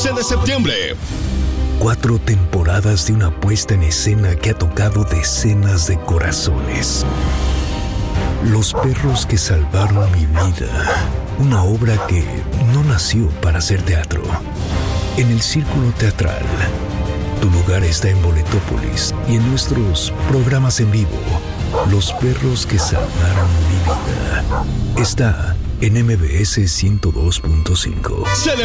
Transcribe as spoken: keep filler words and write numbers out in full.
once de septiembre. Cuatro temporadas de una puesta en escena que ha tocado decenas de corazones. Los perros que salvaron mi vida. Una obra que no nació para hacer teatro. En el Círculo Teatral. Tu lugar está en Boletópolis y en nuestros programas en vivo. Los perros que salvaron mi vida. Está en M B S ciento dos punto cinco.